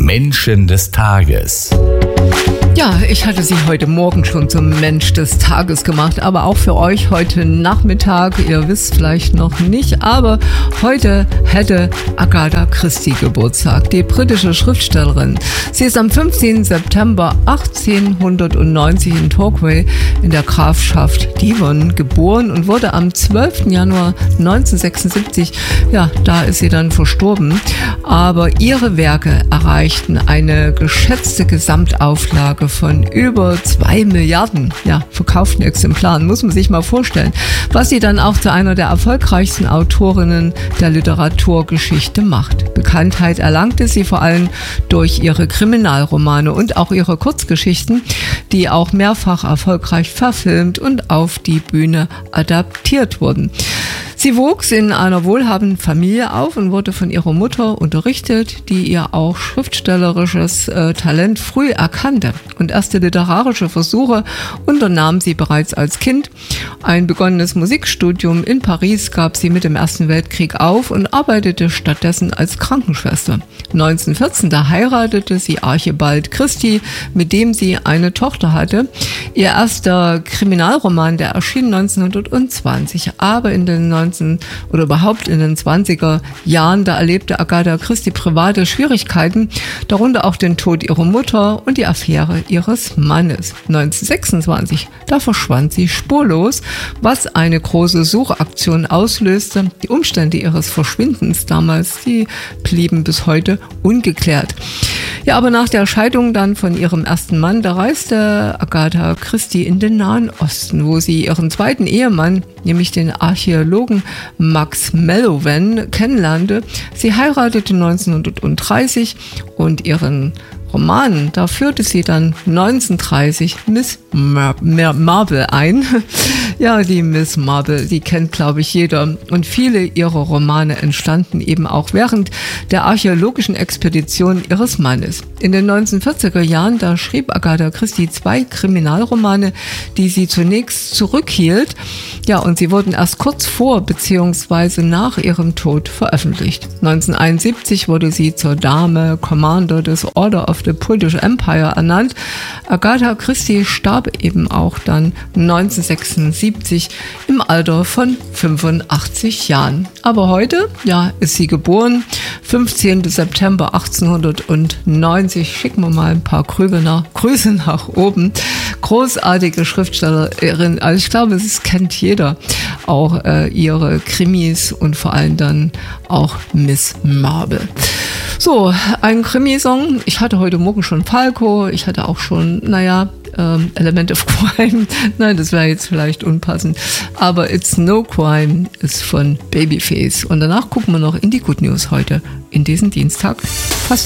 Menschen des Tages. Ja, ich hatte sie heute Morgen schon zum Mensch des Tages gemacht, aber auch für euch heute Nachmittag. Ihr wisst vielleicht noch nicht, aber heute hätte Agatha Christie Geburtstag, die britische Schriftstellerin. Sie ist am 15. September 1890 in Torquay in der Grafschaft Devon geboren und wurde am 12. Januar 1976, ja, da ist sie dann verstorben. Aber ihre Werke erreichten eine geschätzte Gesamtauflage von über 2 Milliarden verkauften Exemplaren, muss man sich mal vorstellen, was sie dann auch zu einer der erfolgreichsten Autorinnen der Literaturgeschichte macht. Bekanntheit erlangte sie vor allem durch ihre Kriminalromane und auch ihre Kurzgeschichten, die auch mehrfach erfolgreich verfilmt und auf die Bühne adaptiert wurden. Sie wuchs in einer wohlhabenden Familie auf und wurde von ihrer Mutter unterrichtet, die ihr auch schriftstellerisches Talent früh erkannte. Und erste literarische Versuche unternahm sie bereits als Kind. Ein begonnenes Musikstudium in Paris gab sie mit dem Ersten Weltkrieg auf und arbeitete stattdessen als Krankenschwester. 1914, da heiratete sie Archibald Christie, mit dem sie eine Tochter hatte. Ihr erster Kriminalroman, der erschien 1920, aber in den 20er Jahren, da erlebte Agatha Christie private Schwierigkeiten, darunter auch den Tod ihrer Mutter und die Affäre ihres Mannes. 1926, da verschwand sie spurlos, was eine große Suchaktion auslöste. Die Umstände ihres Verschwindens damals, die blieben bis heute ungeklärt. Ja, aber nach der Scheidung dann von ihrem ersten Mann, da reiste Agatha Christie in den Nahen Osten, wo sie ihren zweiten Ehemann, nämlich den Archäologen Max Mallowan, kennenlernte. Sie heiratete 1930 und ihren Roman, da führte sie dann 1930 Miss Marple ein. Ja, die Miss Marple, die kennt, glaube ich, jeder. Und viele ihrer Romane entstanden eben auch während der archäologischen Expedition ihres Mannes. In den 1940er Jahren, da schrieb Agatha Christie 2 Kriminalromane, die sie zunächst zurückhielt. Ja, und sie wurden erst kurz vor bzw. nach ihrem Tod veröffentlicht. 1971 wurde sie zur Dame Commander des Order of the British Empire ernannt. Agatha Christie starb eben auch dann 1976 im Alter von 85 Jahren. Aber heute, ja, ist sie geboren, 15. September 1890. Schicken wir mal ein paar Grüße nach oben. Großartige Schriftstellerin, also ich glaube, es kennt jeder, auch ihre Krimis und vor allem dann auch Miss Marple. So, ein Krimisong. Ich hatte heute Morgen schon Falco, ich hatte auch schon, Element of Crime. Nein, das wäre jetzt vielleicht unpassend. Aber It's No Crime ist von Babyface. Und danach gucken wir noch in die Good News heute, in diesen Dienstag. Fast